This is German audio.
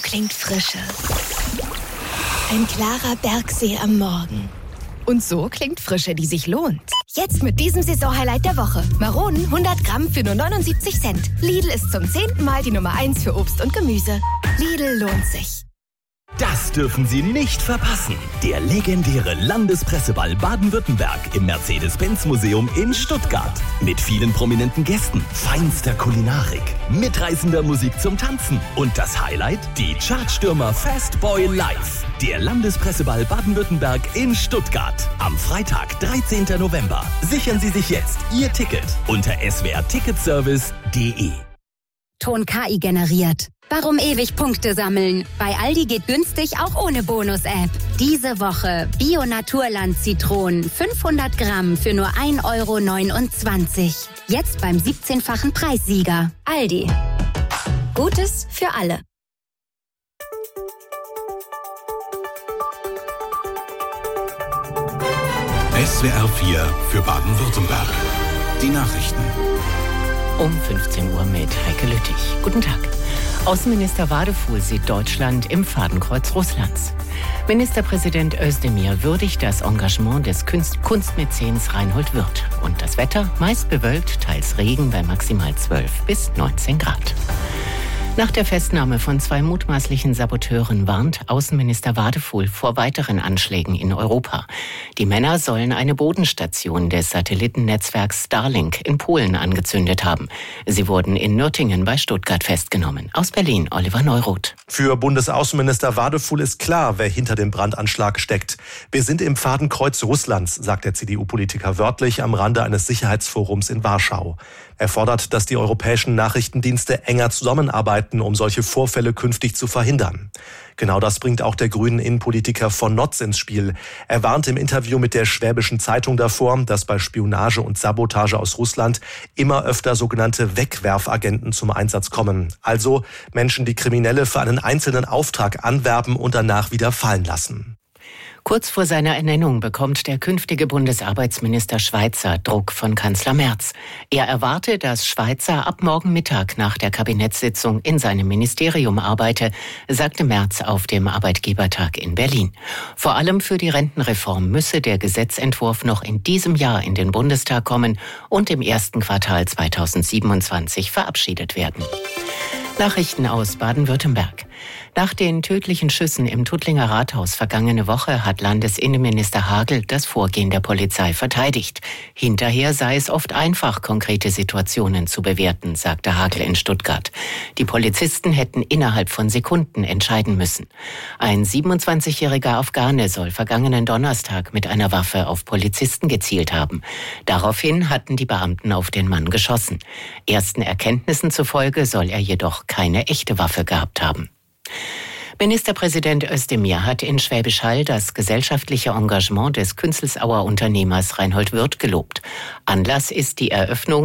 klingt Frische. Ein klarer Bergsee am Morgen. Und so klingt Frische, die sich lohnt. Jetzt mit diesem Saisonhighlight der Woche. Maronen 100 Gramm für nur 79 Cent. Lidl ist zum 10. Mal die Nummer 1 für Obst und Gemüse. Lidl lohnt sich. Das dürfen Sie nicht verpassen. Der legendäre Landespresseball Baden-Württemberg im Mercedes-Benz-Museum in Stuttgart. Mit vielen prominenten Gästen, feinster Kulinarik, mitreißender Musik zum Tanzen und das Highlight, die Chartstürmer Fastboy Live. Der Landespresseball Baden-Württemberg in Stuttgart. Am Freitag, 13. November. Sichern Sie sich jetzt Ihr Ticket unter swrticketservice.de. Ton KI generiert. Warum ewig Punkte sammeln? Bei Aldi geht günstig auch ohne Bonus-App. Diese Woche Bio-Naturland-Zitronen 500 Gramm für nur 1,29 €. Jetzt beim 17-fachen Preissieger. Aldi. Gutes für alle. SWR 4 für Baden-Württemberg. Die Nachrichten. Um 15 Uhr mit Heike Lüttich. Guten Tag. Außenminister Wadefuhl sieht Deutschland im Fadenkreuz Russlands. Ministerpräsident Özdemir würdigt das Engagement des Kunstmäzens Reinhold Wirth. Und das Wetter meist bewölkt, teils Regen bei maximal 12 bis 19 Grad. Nach der Festnahme von 2 mutmaßlichen Saboteuren warnt Außenminister Wadefuhl vor weiteren Anschlägen in Europa. Die Männer sollen eine Bodenstation des Satellitennetzwerks Starlink in Polen angezündet haben. Sie wurden in Nürtingen bei Stuttgart festgenommen. Aus Berlin, Oliver Neuroth. Für Bundesaußenminister Wadefuhl ist klar, wer hinter dem Brandanschlag steckt. Wir sind im Fadenkreuz Russlands, sagt der CDU-Politiker wörtlich am Rande eines Sicherheitsforums in Warschau. Er fordert, dass die europäischen Nachrichtendienste enger zusammenarbeiten, um solche Vorfälle künftig zu verhindern. Genau das bringt auch der grünen Innenpolitiker von Notz ins Spiel. Er warnt im Interview mit der Schwäbischen Zeitung davor, dass bei Spionage und Sabotage aus Russland immer öfter sogenannte Wegwerfagenten zum Einsatz kommen. Also Menschen, die Kriminelle für einen einzelnen Auftrag anwerben und danach wieder fallen lassen. Kurz vor seiner Ernennung bekommt der künftige Bundesarbeitsminister Schweizer Druck von Kanzler Merz. Er erwarte, dass Schweizer ab morgen Mittag nach der Kabinettssitzung in seinem Ministerium arbeite, sagte Merz auf dem Arbeitgebertag in Berlin. Vor allem für die Rentenreform müsse der Gesetzentwurf noch in diesem Jahr in den Bundestag kommen und im ersten Quartal 2027 verabschiedet werden. Nachrichten aus Baden-Württemberg. Nach den tödlichen Schüssen im Tuttlinger Rathaus vergangene Woche hat Landesinnenminister Hagel das Vorgehen der Polizei verteidigt. Hinterher sei es oft einfach, konkrete Situationen zu bewerten, sagte Hagel in Stuttgart. Die Polizisten hätten innerhalb von Sekunden entscheiden müssen. Ein 27-jähriger Afghane soll vergangenen Donnerstag mit einer Waffe auf Polizisten gezielt haben. Daraufhin hatten die Beamten auf den Mann geschossen. Ersten Erkenntnissen zufolge soll er jedoch keine echte Waffe gehabt haben. Ministerpräsident Özdemir hat in Schwäbisch Hall das gesellschaftliche Engagement des Künzelsauer Unternehmers Reinhold Wirth gelobt. Anlass ist die Eröffnung